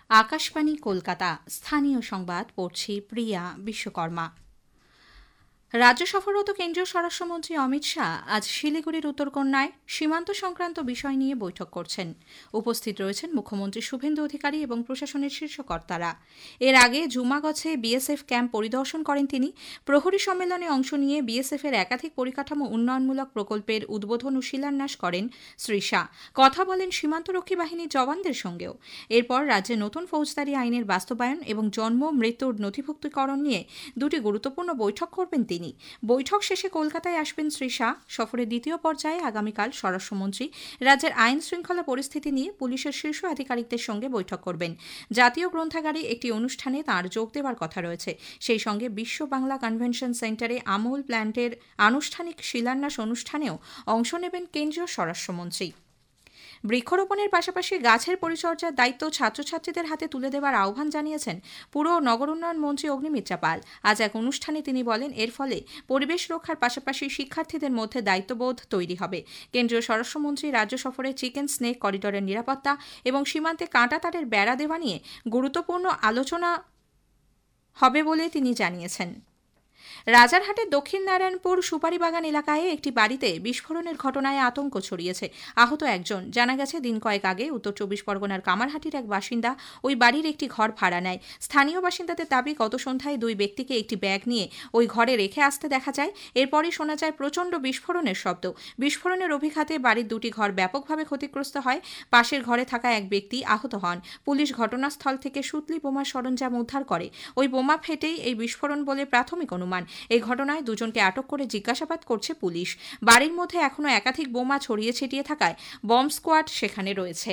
আকাশবাণী কলকাতা স্থানীয় সংবাদ পড়ছি প্রিয়া বিশ্বকর্মা। রাজ্য সফররত কেন্দ্রীয় স্বরাষ্ট্রমন্ত্রী অমিত শাহ আজ শিলিগুড়ির উত্তরকন্যায় সীমান্ত সংক্রান্ত বিষয় নিয়ে বৈঠক করছেন। উপস্থিত রয়েছেন মুখ্যমন্ত্রী শুভেন্দু অধিকারী এবং প্রশাসনের শীর্ষ কর্তারা। এর আগে জুমাগছে বিএসএফ ক্যাম্প পরিদর্শন করেন তিনি। প্রহরী সম্মেলনে অংশ নিয়ে বিএসএফের একাধিক পরিকাঠামো উন্নয়নমূলক প্রকল্পের উদ্বোধন ও শিলান্যাস করেন শ্রী শাহ। কথা বলেন সীমান্তরক্ষী বাহিনীর জওয়ানদের সঙ্গেও। এরপর রাজ্যে নতুন ফৌজদারি আইনের বাস্তবায়ন এবং জন্ম মৃত্যুর নথিভুক্তিকরণ নিয়ে দুটি গুরুত্বপূর্ণ বৈঠক করবেন তিনি। বৈঠক শেষে কলকাতায় আসবেন শ্রী শাহ। সফরের দ্বিতীয় পর্যায়ে আগামীকাল স্বরাষ্ট্রমন্ত্রী রাজ্যের আইন শৃঙ্খলা পরিস্থিতি নিয়ে পুলিশের শীর্ষ আধিকারিকদের সঙ্গে বৈঠক করবেন। জাতীয় গ্রন্থাগারে একটি অনুষ্ঠানে তাঁর যোগ দেওয়ার কথা রয়েছে। সেই সঙ্গে বিশ্ব বাংলা কনভেনশন সেন্টারে আমুল প্ল্যান্টের আনুষ্ঠানিক শিলান্যাস অনুষ্ঠানেও অংশ নেবেন কেন্দ্রীয় স্বরাষ্ট্রমন্ত্রী। বৃক্ষরোপণের পাশাপাশি গাছের পরিচর্যার দায়িত্ব ছাত্রছাত্রীদের হাতে তুলে দেওয়ার আহ্বান জানিয়েছেন পুর ও নগর উন্নয়ন মন্ত্রী অগ্নিমিত্রা পাল। আজ এক অনুষ্ঠানে তিনি বলেন, এর ফলে পরিবেশ রক্ষার পাশাপাশি শিক্ষার্থীদের মধ্যে দায়িত্ববোধ তৈরি হবে। কেন্দ্রীয় স্বরাষ্ট্রমন্ত্রী রাজ্য সফরে চিকেন স্নেক করিডোরের নিরাপত্তা এবং সীমান্তে কাঁটাতারের বেড়া দেওয়া নিয়ে গুরুত্বপূর্ণ আলোচনা হবে বলে তিনি জানিয়েছেন। রাজারহাটের দক্ষিণ নারায়ণপুর সুপারিবাগান এলাকায় একটি বাড়িতে বিস্ফোরণের ঘটনায় আতঙ্ক ছড়িয়েছে। আহত একজন। জানা গেছে, দিন কয়েক আগে উত্তর চব্বিশ পরগনার কামারহাটির এক বাসিন্দা ওই বাড়ির একটি ঘর ভাড়া নেয়। স্থানীয় বাসিন্দাদের দাবি, গত সন্ধ্যায় দুই ব্যক্তিকে একটি ব্যাগ নিয়ে ওই ঘরে রেখে আসতে দেখা যায়। এরপরই শোনা যায় প্রচণ্ড বিস্ফোরণের শব্দ। বিস্ফোরণের অভিঘাতে বাড়ির দুটি ঘর ব্যাপকভাবে ক্ষতিগ্রস্ত হয়। পাশের ঘরে থাকা এক ব্যক্তি আহত হন। পুলিশ ঘটনাস্থল থেকে সুতলি বোমার সরঞ্জাম উদ্ধার করে। ওই বোমা ফেটেই এই বিস্ফোরণ বলে প্রাথমিক অনুমান। এই ঘটনায় দুজনকে আটক করে জিজ্ঞাসাবাদ করছে পুলিশ। বাড়ির মধ্যে এখনও একাধিক বোমা ছড়িয়ে ছিটিয়ে থাকায় বম্ব স্কোয়াড সেখানে রয়েছে।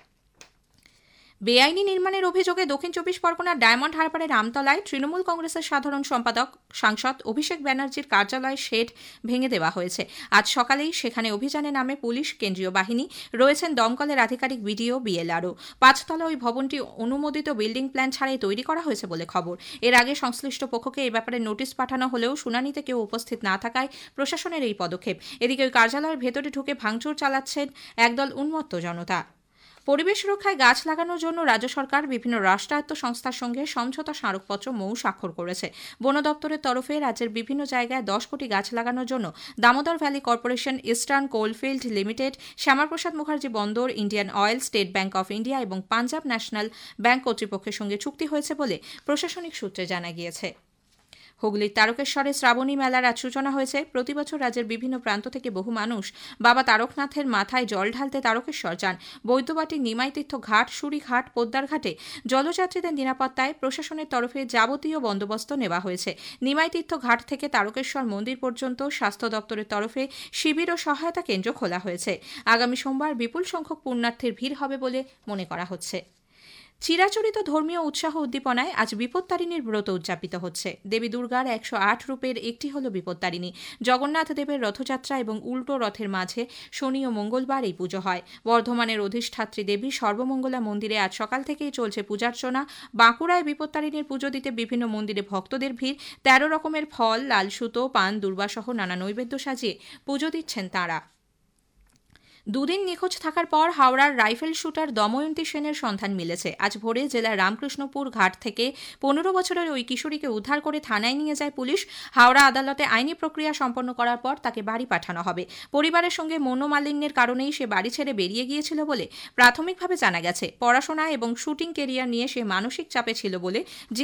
বেআইনি নির্মাণের অভিযোগে দক্ষিণ চব্বিশ পরগনার ডায়মন্ড হারবারের আমতলায় তৃণমূল কংগ্রেসের সাধারণ সম্পাদক সাংসদ অভিষেক ব্যানার্জির কার্যালয়ের শেড ভেঙে দেওয়া হয়েছে। আজ সকালেই সেখানে অভিযানে নামে পুলিশ, কেন্দ্রীয় বাহিনী, রয়েছেন দমকলের আধিকারিক, বিডিও, বিএলআরও। 5 তলা ওই ভবনটি অনুমোদিত বিল্ডিং প্ল্যান ছাড়াই তৈরি করা হয়েছে বলে খবর। এর আগে সংশ্লিষ্ট পক্ষকে এই ব্যাপারে নোটিশ পাঠানো হলেও শুনানিতে কেউ উপস্থিত না থাকায় প্রশাসনের এই পদক্ষেপ। এদিকে ওই কার্যালয়ের ভেতরে ঢুকে ভাঙচুর চালাচ্ছেন একদল উন্মত্ত জনতা। পরিবেশ রক্ষায় গাছ লাগানোর জন্য রাজ্য সরকার বিভিন্ন রাষ্ট্রায়ত্ত সংস্থার সঙ্গে সমঝোতা স্মারকপত্র স্বাক্ষর করেছে। বন দপ্তরের তরফে রাজ্যের বিভিন্ন জায়গায় 10 কোটি গাছ লাগানোর জন্য Damodar valley corporation, eastern coalfield limited, Shyamaprasad Mukherjee বন্দর, Indian oil, state bank of India এবং পাঞ্জাব ন্যাশনাল ব্যাংক কর্তৃপক্ষের সঙ্গে চুক্তি হয়েছে বলে প্রশাসনিক সূত্রে জানা গিয়েছে। হুগলির তারকেশ্বরে শ্রাবণী মেলার আজ সূচনা হয়েছে। প্রতিবছর রাজ্যের বিভিন্ন প্রান্ত থেকে বহু মানুষ বাবা তারকনাথের মাথায় জল ঢালতে তারকেশ্বর যান। বৈদ্যবাটির নিমাইতীর্থ ঘাট, সুরিঘাট, পোদ্দার ঘাটে জলযাত্রীদের নিরাপত্তায় প্রশাসনের তরফে যাবতীয় বন্দোবস্ত নেওয়া হয়েছে। নিমাইতীর্থ ঘাট থেকে তারকেশ্বর মন্দির পর্যন্ত স্বাস্থ্য দপ্তরের তরফে শিবির ও সহায়তা কেন্দ্র খোলা হয়েছে। আগামী সোমবার বিপুল সংখ্যক পুণ্যার্থীর ভিড় হবে বলে মনে করা হচ্ছে। চিরাচরিত ধর্মীয় উৎসাহ উদ্দীপনায় আজ বিপত্তারিণীর ব্রত উদযাপিত হচ্ছে। দেবী দুর্গার 108 রূপের একটি হল বিপত্তারিণী। জগন্নাথ দেবের রথযাত্রা এবং উল্টো রথের মাঝে শনি ও মঙ্গলবার এই পুজো হয়। বর্ধমানের অধিষ্ঠাত্রী দেবী সর্বমঙ্গলা মন্দিরে আজ সকাল থেকেই চলছে পূজার্চনা। বাঁকুড়ায় বিপত্তারিণীর পুজো দিতে বিভিন্ন মন্দিরে ভক্তদের ভিড়। 13 রকমের ফল, লাল সুতো, পান, দুর্বাসহ নানা নৈবেদ্য সাজিয়ে পুজো দিচ্ছেন তাঁরা। দুদিন নিখোঁজ থাকার পর হাওড়ার রাইফেল শুটার দময়ন্তী সেনের সন্ধান মিলেছে। আজ ভোরে জেলার রামকৃষ্ণপুর ঘাট থেকে 15 বছরের ওই কিশোরীকে উদ্ধার করে থানায় নিয়ে যায় পুলিশ। হাওড়া আদালতে আইনি প্রক্রিয়া সম্পন্ন করার পর তাকে বাড়ি পাঠানো হবে। পরিবারের সঙ্গে মনোমালিন্যের কারণেই সে বাড়ি ছেড়ে বেরিয়ে গিয়েছিল বলে প্রাথমিকভাবে জানা গেছে। পড়াশোনা এবং শুটিং কেরিয়ার নিয়ে সে মানসিক চাপে ছিল বলে